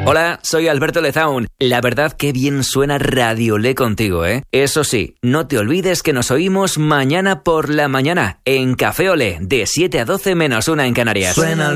Hola, soy Alberto Lezaun. La verdad que bien suena Radio Olé contigo, ¿eh? Eso sí, no te olvides que nos oímos mañana por la mañana en Café Olé, de 7 a 12 menos 1 en Canarias. Suena